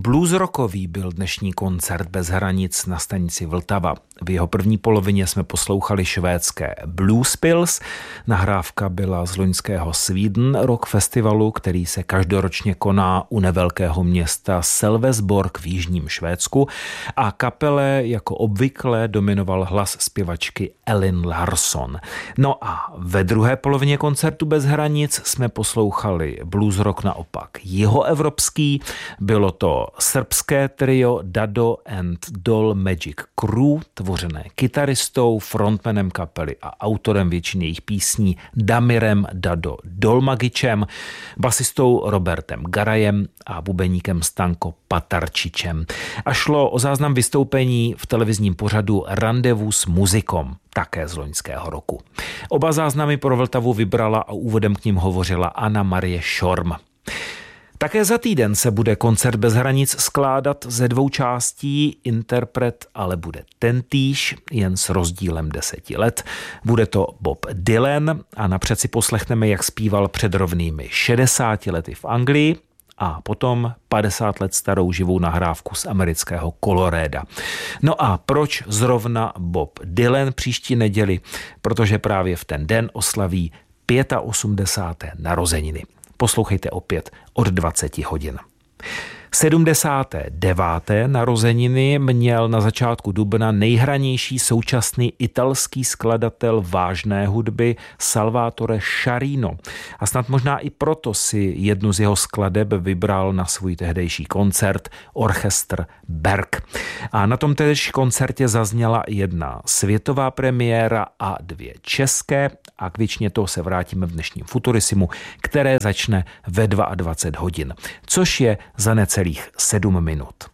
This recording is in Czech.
Bluesrockový byl dnešní koncert Bez hranic na stanici Vltava. V jeho první polovině jsme poslouchali švédské Blues Pills. Nahrávka byla z loňského Sweden Rock Festivalu, který se každoročně koná u nevelkého města Sölvesborg v jižním Švédsku, a kapele jako obvykle dominoval hlas zpěvačky Elin Larsson. No a ve druhé polovině koncertu Bez hranic jsme poslouchali blues rock naopak jihoevropský. Bylo to srbské trio Dado and Dol Magic Crew, tvořené kytaristou, frontmanem kapely a autorem většiny jejich písní Damirem Dado Dolmagičem, basistou Robertem Garajem a bubeníkem Stanko Patarčičem. A šlo o záznam vystoupení v televizním pořadu Randevu s muzikom, také z loňského roku. Oba záznamy pro Vltavu vybrala a úvodem k nim hovořila Anna Marie Schorm. Také za týden se bude koncert Bez hranic skládat ze 2 částí. Interpret ale bude tentýž, jen s rozdílem 10 let. Bude to Bob Dylan a napřed si poslechneme, jak zpíval před rovnými 60 lety v Anglii a potom 50 let starou živou nahrávku z amerického Colorada. No a proč zrovna Bob Dylan příští neděli? Protože právě v ten den oslaví 85. narozeniny. Poslouchejte opět od 20 hodin. 79. narozeniny měl na začátku dubna nejhranější současný italský skladatel vážné hudby Salvatore Sciarrino. A snad možná i proto si jednu z jeho skladeb vybral na svůj tehdejší koncert orchestr Berg. A na tom též koncertě zazněla jedna světová premiéra a 2 české, a k většině toho se vrátíme v dnešním Futurisimu, které začne ve 22 hodin, což je za necelých 7 minut.